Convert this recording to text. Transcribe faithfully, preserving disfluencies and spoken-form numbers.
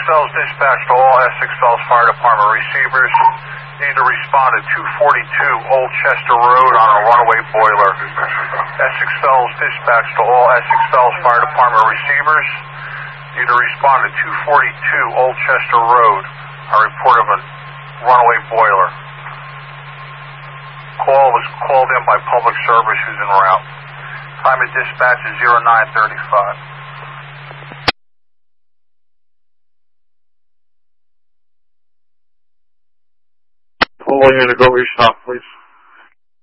Fells dispatch to all Essex Fells Fire Department receivers. Need to respond to two forty-two Old Chester Road on a runaway boiler. Essex Fells dispatch to all Essex Fells Fire Department receivers. Need to respond to two forty-two Old Chester Road on a report of a runaway boiler. Call was called in by public service who's en route. Time of dispatch is zero nine thirty-five. Pull in to go restop, please.